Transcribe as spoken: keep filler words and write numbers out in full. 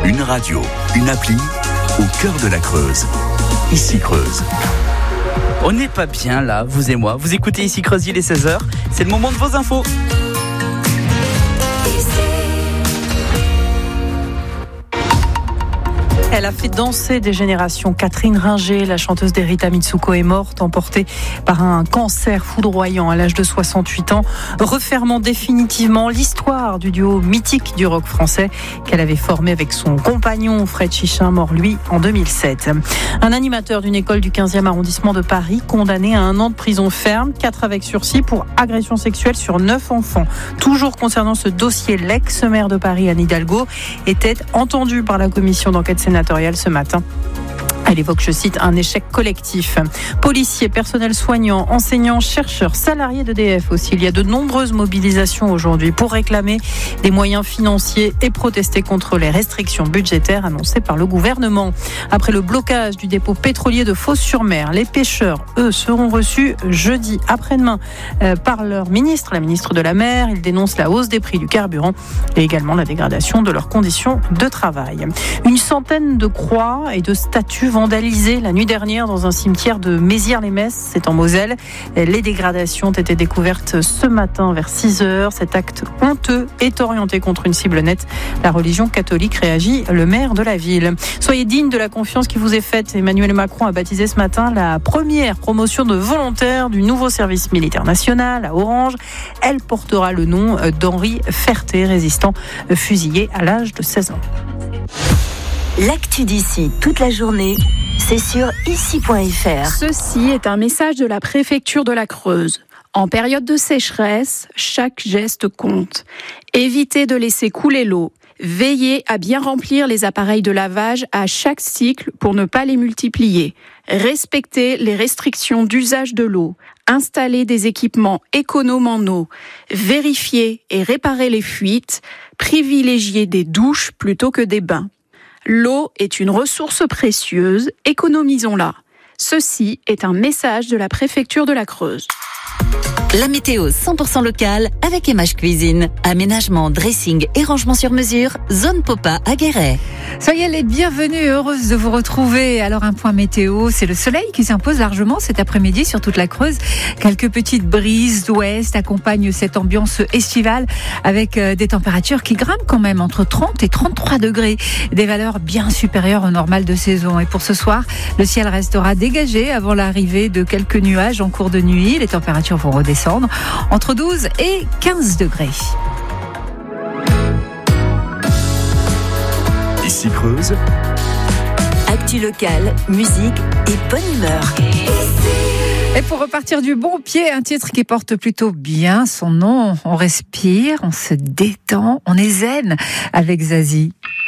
Une radio, une appli, au cœur de la Creuse. Ici Creuse. On n'est pas bien là, vous et moi. Vous écoutez Ici Creuse, il est seize heures. C'est le moment de vos infos. Elle a fait danser des générations. Catherine Ringer, la chanteuse d'Erita Mitsuko, est morte, emportée par un cancer foudroyant à l'âge de soixante-huit ans, refermant définitivement l'histoire du duo mythique du rock français qu'elle avait formé avec son compagnon Fred Chichin, mort lui en deux mille sept. Un animateur d'une école du quinzième arrondissement de Paris, condamné à un an de prison ferme, quatre avec sursis pour agression sexuelle sur neuf enfants. Toujours concernant ce dossier, l'ex-maire de Paris, Anne Hidalgo, était entendue par la commission d'enquête sénatoriale ce matin. Elle évoque, je cite, un échec collectif. Policiers, personnel soignant, enseignants, chercheurs, salariés d'E D F aussi. Il y a de nombreuses mobilisations aujourd'hui pour réclamer des moyens financiers et protester contre les restrictions budgétaires annoncées par le gouvernement. Après le blocage du dépôt pétrolier de Fos-sur-Mer, les pêcheurs, eux, seront reçus jeudi après-demain euh, par leur ministre, la ministre de la Mer. Ils dénoncent la hausse des prix du carburant et également la dégradation de leurs conditions de travail. Une centaine de croix et de statues vandalisées la nuit dernière dans un cimetière de Mézières-les-Messes, c'est en Moselle. Les dégradations ont été découvertes ce matin vers six heures. Cet acte honteux est orienté contre une cible nette. La religion catholique, réagit le maire de la ville. Soyez digne de la confiance qui vous est faite. Emmanuel Macron a baptisé ce matin la première promotion de volontaires du nouveau service militaire national à Orange. Elle portera le nom d'Henri Ferté, résistant fusillé à l'âge de seize ans. L'actu d'ici toute la journée, c'est sur ici point f r. Ceci est un message de la préfecture de la Creuse. En période de sécheresse, chaque geste compte. Évitez de laisser couler l'eau. Veillez à bien remplir les appareils de lavage à chaque cycle pour ne pas les multiplier. Respectez les restrictions d'usage de l'eau. Installez des équipements économes en eau. Vérifiez et réparez les fuites. Privilégiez des douches plutôt que des bains. L'eau est une ressource précieuse, économisons-la. Ceci est un message de la préfecture de la Creuse. La météo cent pour cent locale avec Emage Cuisine. Aménagement, dressing et rangement sur mesure, zone Popa à Guéret. Soyez les bienvenus, heureuse de vous retrouver. Alors un point météo, c'est le soleil qui s'impose largement cet après-midi sur toute la Creuse. Quelques petites brises d'ouest accompagnent cette ambiance estivale avec des températures qui grimpent quand même entre trente et trente-trois degrés. Des valeurs bien supérieures au normal de saison. Et pour ce soir, le ciel restera dégagé avant l'arrivée de quelques nuages en cours de nuit. Les températures vont redescendre entre douze et quinze degrés. Ici Creuse. Actu locale, musique et bonne humeur. Et pour repartir du bon pied, un titre qui porte plutôt bien son nom. On respire, on se détend, on est zen avec Zazie.